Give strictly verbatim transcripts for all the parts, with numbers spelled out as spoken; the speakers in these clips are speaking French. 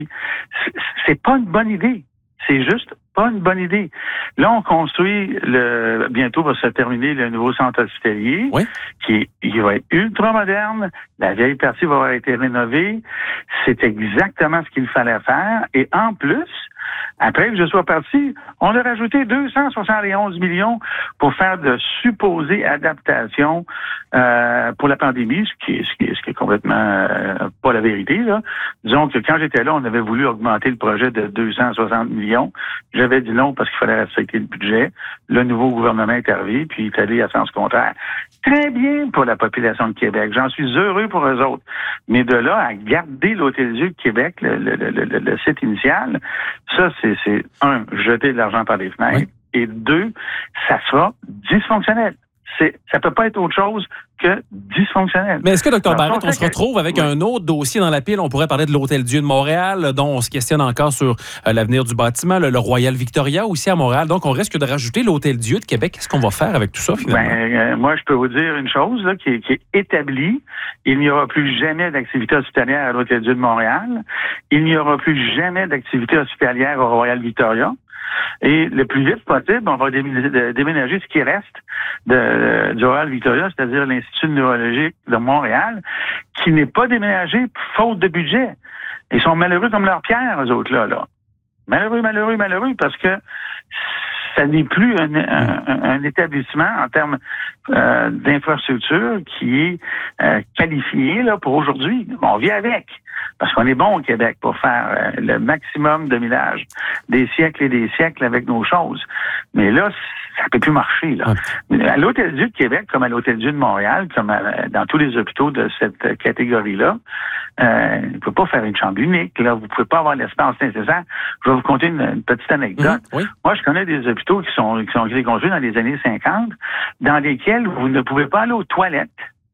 c'est pas une bonne idée. C'est juste pas une bonne idée. Là, on construit le bientôt va se terminer le nouveau centre hospitalier, oui. qui, qui va être ultra moderne. La vieille partie va avoir été rénovée. C'est exactement ce qu'il fallait faire. Et en plus, après que je sois parti, on a rajouté deux cent soixante et onze millions pour faire de supposées adaptations euh, pour la pandémie, ce qui est, ce qui est, ce qui est complètement euh, pas la vérité, là. Disons que quand j'étais là, on avait voulu augmenter le projet de deux cent soixante millions. J'avais dit non parce qu'il fallait respecter le budget. Le nouveau gouvernement est arrivé, puis il est allé à sens contraire. Très bien pour la population de Québec. J'en suis heureux pour eux autres. Mais de là à garder l'Hôtel-Dieu de Québec, le, le, le, le, le site initial, ça, c'est, c'est un, jeter de l'argent par les fenêtres. Oui. Et deux, ça sera dysfonctionnel. C'est, ça peut pas être autre chose que dysfonctionnel. Mais est-ce que, docteur Barrette, on se que... retrouve avec oui. un autre dossier dans la pile? On pourrait parler de l'Hôtel-Dieu de Montréal, dont on se questionne encore sur euh, l'avenir du bâtiment, le, le Royal Victoria aussi à Montréal. Donc, on risque de rajouter l'Hôtel-Dieu de Québec. Qu'est-ce qu'on va faire avec tout ça, finalement? Ben, euh, moi, je peux vous dire une chose là, qui, est, qui est établie. Il n'y aura plus jamais d'activité hospitalière à l'Hôtel-Dieu de Montréal. Il n'y aura plus jamais d'activité hospitalière au Royal Victoria. Et le plus vite possible, on va déménager ce qui reste de, du Royal Victoria, c'est-à-dire l'Institut neurologique de Montréal, qui n'est pas déménagé faute de budget. Ils sont malheureux comme leur pierre, eux autres-là. Là. Malheureux, malheureux, malheureux, parce que ça n'est plus un, un, un établissement en termes euh, d'infrastructure qui est euh, qualifié là, pour aujourd'hui. On vit avec. Parce qu'on est bon au Québec pour faire euh, le maximum de millage des siècles et des siècles avec nos choses. Mais là, ça ne peut plus marcher. Là. Ouais. À l'Hôtel-Dieu de Québec, comme à l'Hôtel-Dieu de Montréal, comme à, dans tous les hôpitaux de cette catégorie-là, euh, on ne peut pas faire une chambre unique. Là. Vous ne pouvez pas avoir l'espace nécessaire. Je vais vous conter une, une petite anecdote. Mmh, oui. Moi, je connais des hôpitaux qui sont, qui sont construits dans les années cinquante, dans lesquels vous ne pouvez pas aller aux toilettes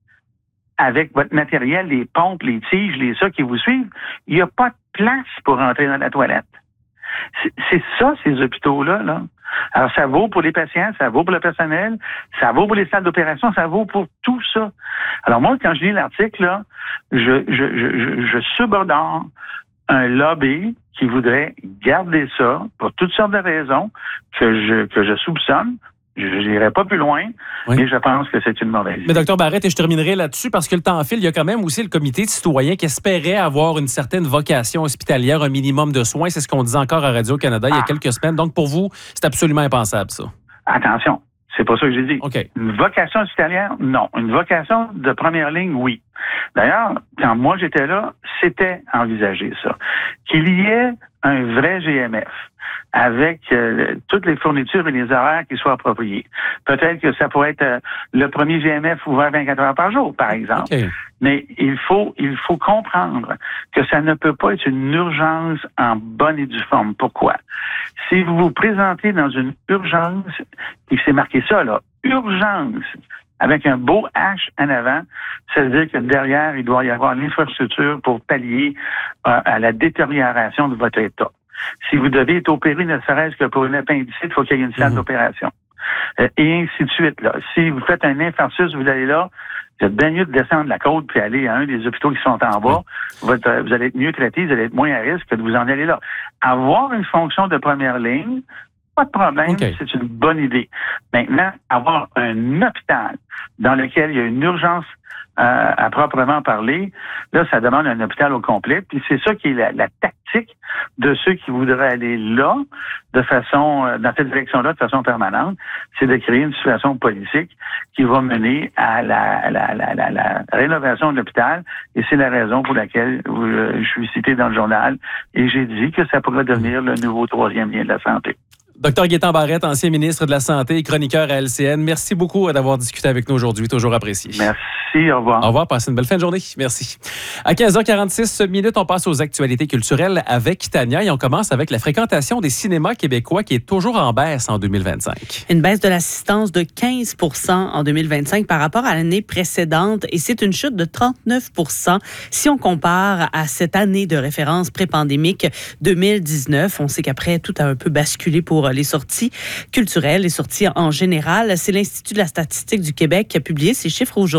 avec votre matériel, les pompes, les tiges, les ça qui vous suivent. Il n'y a pas de place pour rentrer dans la toilette. C'est, c'est ça, ces hôpitaux-là, là. Alors, ça vaut pour les patients, ça vaut pour le personnel, ça vaut pour les salles d'opération, ça vaut pour tout ça. Alors, moi, quand je lis l'article, là, je, je, je, je, je subordonne un lobby qui voudrait garder ça pour toutes sortes de raisons que je, que je soupçonne. Je n'irai pas plus loin, oui. mais je pense que c'est une mauvaise idée. Mais docteur Barrette, et je terminerai là-dessus parce que le temps file, il y a quand même aussi le comité de citoyens qui espérait avoir une certaine vocation hospitalière, un minimum de soins. C'est ce qu'on disait encore à Radio-Canada ah. il y a quelques semaines. Donc, pour vous, c'est absolument impensable, ça. Attention, c'est pas ça que j'ai dit. Okay. Une vocation hospitalière, non. Une vocation de première ligne, oui. D'ailleurs, quand moi j'étais là, c'était envisagé, ça. Qu'il y ait un vrai G M F. Avec euh, toutes les fournitures et les horaires qui soient appropriés. Peut-être que ça pourrait être euh, le premier G M F ouvert vingt-quatre heures par jour, par exemple. Okay. Mais il faut, il faut comprendre que ça ne peut pas être une urgence en bonne et due forme. Pourquoi? Si vous vous présentez dans une urgence, et c'est marqué ça, là, urgence, avec un beau H en avant, ça veut dire que derrière, il doit y avoir l'infrastructure pour pallier euh, à la détérioration de votre état. Si vous devez être opéré, ne serait-ce que pour une appendicite, il faut qu'il y ait une salle mmh. d'opération. Euh, et ainsi de suite. Là. Si vous faites un infarctus, vous allez là, vous êtes bien mieux de descendre la côte puis aller à un des hôpitaux qui sont en bas. Mmh. Vous, êtes, vous allez être mieux traité, vous allez être moins à risque que de vous en aller là. Avoir une fonction de première ligne, pas de problème, okay. c'est une bonne idée. Maintenant, avoir un hôpital dans lequel il y a une urgence euh, à proprement parler, là, ça demande un hôpital au complet. Puis c'est ça qui est la, la tactique de ceux qui voudraient aller là, de façon, euh, dans cette direction-là, de façon permanente, c'est de créer une situation politique qui va mener à la, la, la, la, la rénovation de l'hôpital. Et c'est la raison pour laquelle euh, je suis cité dans le journal et j'ai dit que ça pourrait devenir le nouveau troisième lien de la santé. Docteur Gaétan Barrette, ancien ministre de la Santé et chroniqueur à L C N, merci beaucoup d'avoir discuté avec nous aujourd'hui. Toujours apprécié. Merci, au revoir. Au revoir, passez une belle fin de journée. Merci. À quinze heures quarante-six minutes, on passe aux actualités culturelles avec Tania et on commence avec la fréquentation des cinémas québécois qui est toujours en baisse en deux mille vingt-cinq. Une baisse de l'assistance de quinze pour cent en deux mille vingt-cinq par rapport à l'année précédente et c'est une chute de trente-neuf pour cent si on compare à cette année de référence pré-pandémique deux mille dix-neuf. On sait qu'après, tout a un peu basculé pour les sorties culturelles, les sorties en général. C'est l'Institut de la statistique du Québec qui a publié ces chiffres aujourd'hui.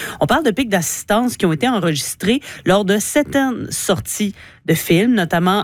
On parle de pics d'assistance qui ont été enregistrés lors de certaines sorties de films, notamment